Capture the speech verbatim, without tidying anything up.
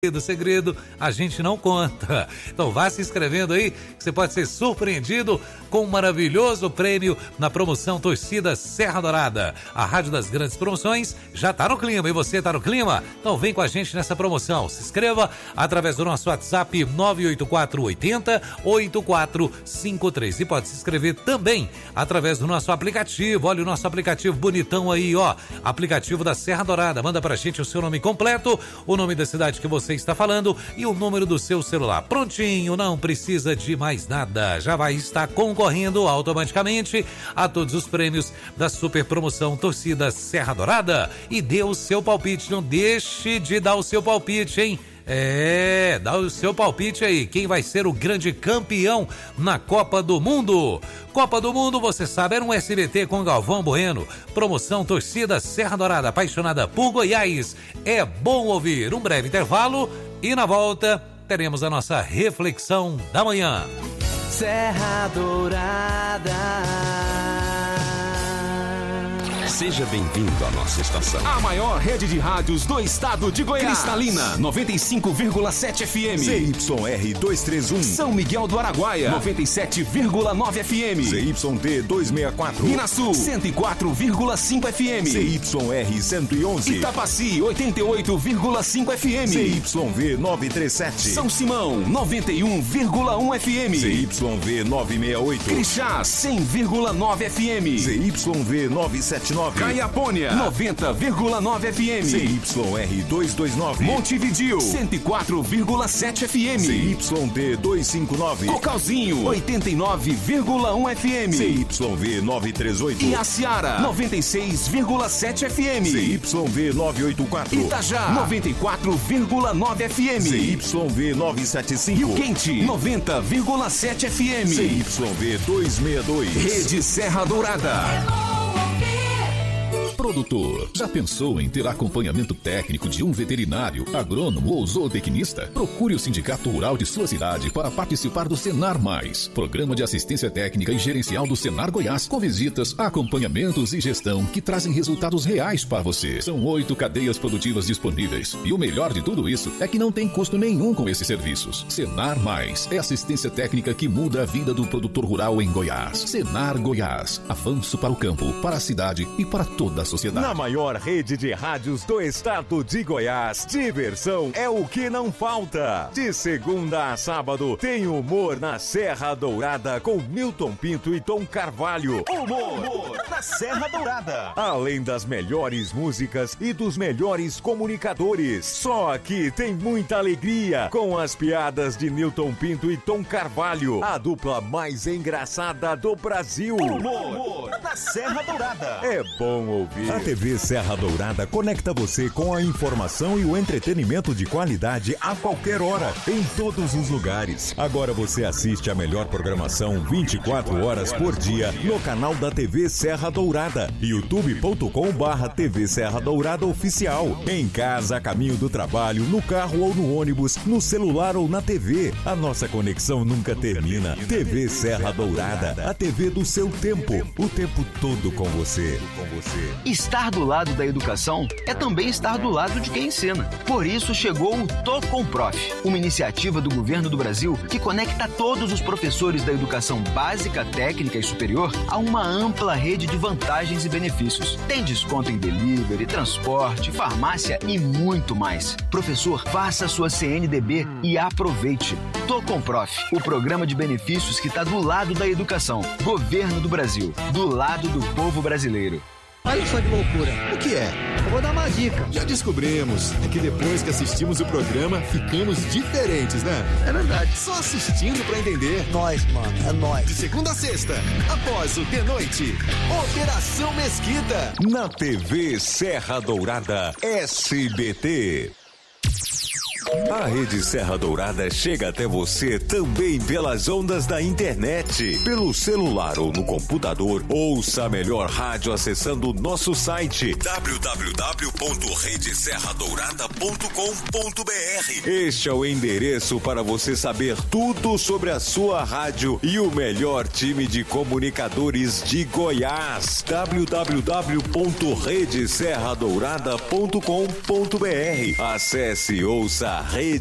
do segredo a gente não conta. Então vá se inscrevendo aí, que você pode ser surpreendido com um maravilhoso prêmio na promoção Torcida Serra Dourada. A Rádio das Grandes Promoções já tá no clima, e você tá no clima? Então vem com a gente nessa promoção. Se inscreva através do nosso WhatsApp nove oito quatro oito zero oito quatro cinco três e pode se inscrever também através do nosso aplicativo. Olha o nosso aplicativo bonitão aí, ó, aplicativo da Serra Dourada. Manda pra gente o seu nome completo, o nome da cidade que você está falando e o número do seu celular. Prontinho, não precisa de mais nada. Já vai estar concorrendo automaticamente a todos os prêmios da super promoção Torcida Serra Dourada. E dê o seu palpite, não deixe de dar o seu palpite, hein? É, dá o seu palpite aí. Quem vai ser o grande campeão na Copa do Mundo? Copa do Mundo, você sabe, era um S B T com Galvão Bueno. Promoção Torcida Serra Dourada, apaixonada por Goiás. É bom ouvir um breve intervalo e na volta teremos a nossa reflexão da manhã. Serra Dourada. Seja bem-vindo à nossa estação. A maior rede de rádios do estado de Goiás. Cristalina, noventa e cinco vírgula sete F M. Z Y R duzentos e trinta e um. São Miguel do Araguaia, noventa e sete vírgula nove F M. Z Y D duzentos e sessenta e quatro. Minasul, cento e quatro vírgula cinco F M. Z Y R cento e onze. Itapaci, oitenta e oito vírgula cinco F M. Z Y V novecentos e trinta e sete. São Simão, noventa e um vírgula um F M. Z Y V novecentos e sessenta e oito. Crixás, cem vírgula nove F M. Z Y V novecentos e setenta e nove. Caiapônia, noventa vírgula nove F M. Z Y R duzentos e vinte e nove. Montevidéu, cento e quatro vírgula sete F M. Z Y D duzentos e cinquenta e nove. Cocalzinho, oitenta e nove vírgula um F M. Z Y V novecentos e trinta e oito. E Aciara, noventa e seis vírgula sete F M. Z Y V novecentos e oitenta e quatro. Itajá, noventa e quatro vírgula nove F M. Z Y V novecentos e setenta e cinco. Rio Quente, noventa vírgula sete F M. Z Y V duzentos e sessenta e dois. Rede Serra Dourada. Produtor, já pensou em ter acompanhamento técnico de um veterinário, agrônomo ou zootecnista? Procure o Sindicato Rural de sua cidade para participar do Senar Mais, Programa de Assistência Técnica e Gerencial do Senar Goiás, com visitas, acompanhamentos e gestão que trazem resultados reais para você. São oito cadeias produtivas disponíveis e o melhor de tudo isso é que não tem custo nenhum com esses serviços. Senar Mais é assistência técnica que muda a vida do produtor rural em Goiás. Senar Goiás, avanço para o campo, para a cidade e para toda a sociedade. Na maior rede de rádios do estado de Goiás, diversão é o que não falta. De segunda a sábado, tem humor na Serra Dourada com Milton Pinto e Tom Carvalho. Humor, humor na Serra Dourada. Além das melhores músicas e dos melhores comunicadores. Só aqui tem muita alegria com as piadas de Milton Pinto e Tom Carvalho. A dupla mais engraçada do Brasil. Humor, humor na Serra Dourada. É bom ouvir. A T V Serra Dourada conecta você com a informação e o entretenimento de qualidade a qualquer hora, em todos os lugares. Agora você assiste a melhor programação vinte e quatro horas por dia no canal da T V Serra Dourada, youtube ponto com barra T V Serra Dourada Oficial. Em casa, a caminho do trabalho, no carro ou no ônibus, no celular ou na T V. A nossa conexão nunca termina. T V Serra Dourada, a T V do seu tempo, o tempo todo com você. Com você. Estar do lado da educação é também estar do lado de quem ensina. Por isso chegou o Tô com Prof, uma iniciativa do governo do Brasil que conecta todos os professores da educação básica, técnica e superior a uma ampla rede de vantagens e benefícios. Tem desconto em delivery, transporte, farmácia e muito mais. Professor, faça sua C N D B e aproveite. Tô com Prof, o programa de benefícios que está do lado da educação. Governo do Brasil, do lado do povo brasileiro. Olha só que loucura. O que é? Eu vou dar uma dica. Já descobrimos. É que depois que assistimos o programa, ficamos diferentes, né? É verdade. Só assistindo pra entender. Nós, mano. É nós. De segunda a sexta, após o de noite, Operação Mesquita. Na T V Serra Dourada S B T. A Rede Serra Dourada chega até você também pelas ondas da internet. Pelo celular ou no computador, ouça a melhor rádio acessando o nosso site w w w ponto rede serra dourada ponto com ponto b r. Este é o endereço para você saber tudo sobre a sua rádio e o melhor time de comunicadores de Goiás. w w w ponto rede serra dourada ponto com ponto b r. Acesse e ouça A Rede